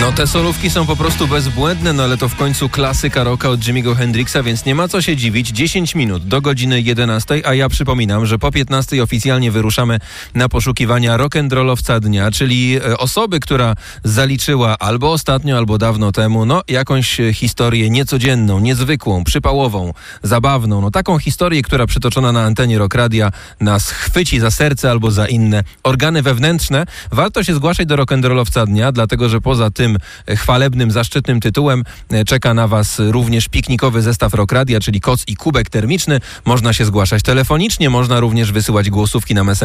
No te solówki są po prostu bezbłędne, no ale to w końcu klasyka rocka od Jimmy'ego Hendrixa, więc nie ma co się dziwić. 10 minut do godziny 11, a ja przypominam, że po 15 oficjalnie wyruszamy na poszukiwania rock'n'rollowca dnia, czyli osoby, która zaliczyła albo ostatnio, albo dawno temu, no jakąś historię niecodzienną, niezwykłą, przypałową, zabawną, no taką historię, która przytoczona na antenie Rock Radia nas chwyci za serce albo za inne organy wewnętrzne. Warto się zgłaszać do rock'n'rollowca dnia, dlatego że poza tym chwalebnym, zaszczytnym tytułem czeka na Was również piknikowy zestaw Rock Radia, czyli koc i kubek termiczny. Można się zgłaszać telefonicznie, można również wysyłać głosówki na Messenger.